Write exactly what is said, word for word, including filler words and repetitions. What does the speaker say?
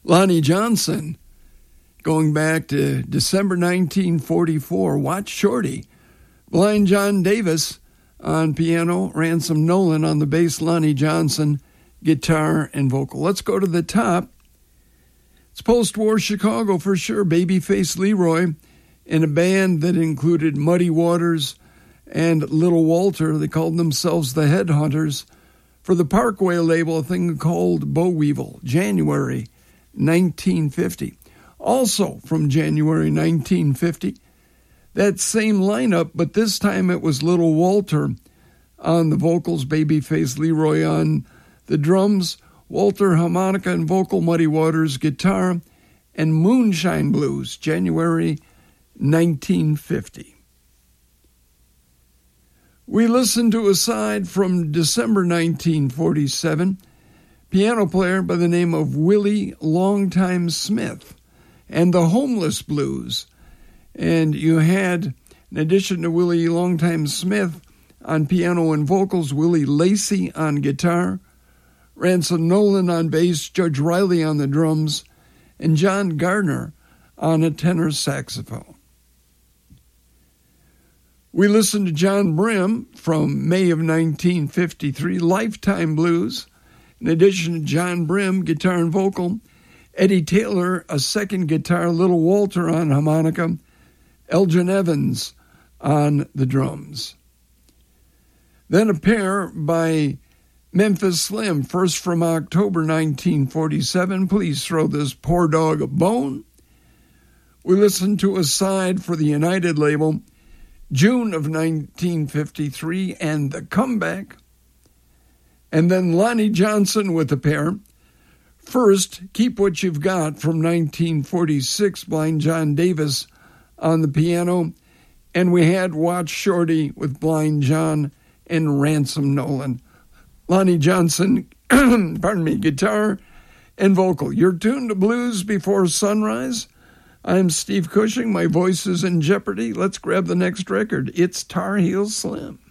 Lonnie Johnson, going back to December nineteen forty-four, Watch Shorty. Blind John Davis on piano, Ransom Nolan on the bass, Lonnie Johnson, guitar and vocal. Let's go to the top. It's post-war Chicago for sure. Babyface Leroy in a band that included Muddy Waters and Little Walter. They called themselves the Headhunters. For the Parkway label, a thing called Boll Weevil, January nineteen fifty. Also from January nineteen fifty, that same lineup, but this time it was Little Walter on the vocals, Babyface Leroy on the drums, Walter harmonica and vocal, Muddy Waters guitar, and Moonshine Blues, January nineteen fifty. We listened to a side from December nineteen forty-seven, piano player by the name of Willie Longtime Smith, and the Homeless Blues. And you had, in addition to Willie Longtime Smith on piano and vocals, Willie Lacey on guitar, Ransom Nolan on bass, Judge Riley on the drums, and John Gardner on a tenor saxophone. We listened to John Brim from May of nineteen fifty-three, Lifetime Blues. In addition to John Brim, guitar and vocal, Eddie Taylor, a second guitar, Little Walter on harmonica, Elgin Evans on the drums. Then a pair by Memphis Slim, first from October nineteen forty-seven, Please Throw This Poor Dog a Bone. We listened to a side for the United label, June of nineteen fifty-three, and The Comeback. And then Lonnie Johnson with a pair. First, Keep What You've Got from nineteen forty-six, Blind John Davis on the piano. And we had Watch Shorty with Blind John and Ransom Nolan. Lonnie Johnson, pardon me, guitar and vocal. You're tuned to Blues Before Sunrise. I'm Steve Cushing. My voice is in jeopardy. Let's grab the next record. It's Tar Heel Slim.